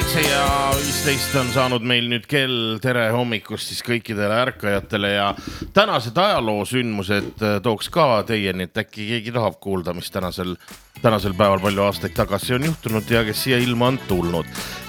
7:15 on saanud meil nüüd kell. Tere hommikust siis kõikidele ärkajatele ja tänased ajaloo sündmused tooks ka teieni, et äkki keegi tahab kuulda, mis tänasel päeval palju aastaid tagasi on juhtunud ja kes siia ilma on tulnud.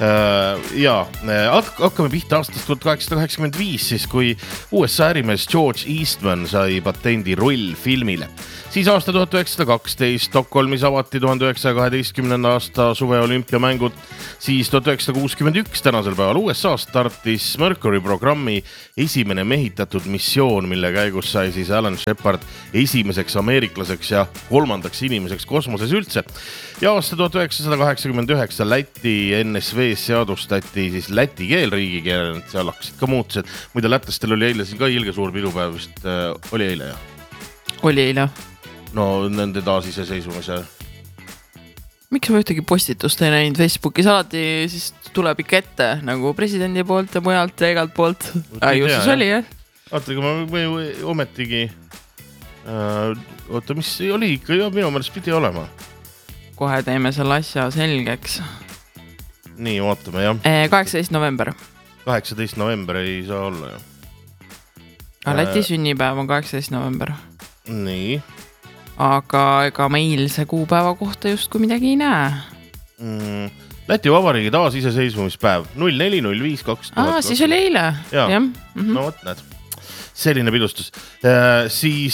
Hakkame pihta aastast 1885, siis kui USA ärimees George Eastman sai patendi rullfilmile. Siis aasta 1912 Stockholmis avati 1912. aasta suveolümpiamängud. Siis 1961 tänasel päeval USA startis Mercury programmi esimene mehitatud missioon, mille käigus sai siis Alan Shepard esimeseks ameeriklaseks ja kolmandaks inimeseks kosmoses üldse. Ja aasta 1989 Läti NSV seadustati siis läti keel riigikeel, seal hakkasid ka muutused. Muide lätlastel oli eile siin ka ilge suur pidupäev, vist oli eile, jah? Oli eile. No nende taasiseseisvumise. Miks ma ühtegi postitust ei näinud Facebookis? Alati siis tuleb ikka ette nagu presidendi poolt ja mujalt ja igalt poolt. Just oli, jah? Vaata, kui ma ometigi mis oli ikka ja minu mõelest pidi olema. Kohe teeme selle asja selgeks. Nii, vaatame, jah. 18. november. 18. november ei saa olla, jah. Läti sünnipäev on 18. november. Nii. Aga ega meil see kuupäeva kohta just kui midagi ei näe. Läti Vabariigi taasiseseisvumispäev 04.05.2000. Siis oli eile. Ja. No võt, näed. Selline pidustus. Siis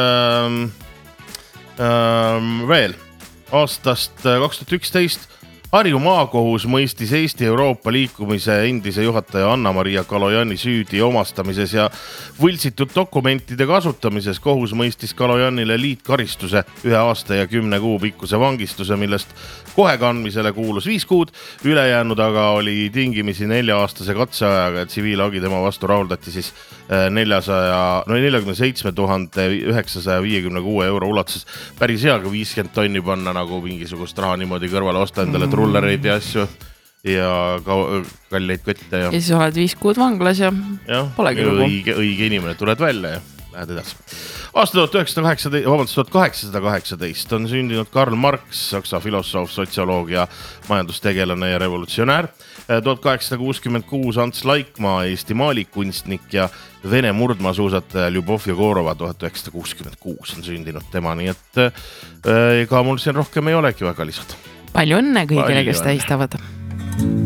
veel aastast 2011 Harju maakohus mõistis Eesti Euroopa liikumise endise juhataja Anna-Maria Kalojani süüdi omastamises ja võltsitud dokumentide kasutamises. Kohus mõistis Kalojanile liitkaristuse 1 aasta ja 10 kuu pikkuse vangistuse, millest kohe kandmisele kuulus 5 kuud. Ülejäänud aga oli tingimisi 4-aastase katseajaga ja tsiviilhagi tema vastu rahuldati siis 47 956 euro ulatuses. Päris hea, kui 50 tonni panna nagu mingisugust raha niimoodi kõrvale osta endale trullereid ja asju ja kalleid kotte. Ja siis oled 5 kuud vanglas ja polegi lugu. Õige inimene, tuled välja ja lähed edasi. Aasta 1818 on sündinud Karl Marx, saksa filosoof, sotsioloog ja majandustegelane ja revolutsionäär. 1866 Ants Laikmaa, Eesti maalikunstnik ja Vene murdmaasuusataja Ljubov Jegorova 1966 on sündinud tema, nii et ega mul siin rohkem ei olegi väga lisada. Palju õnne kõigile, kes tähistavad.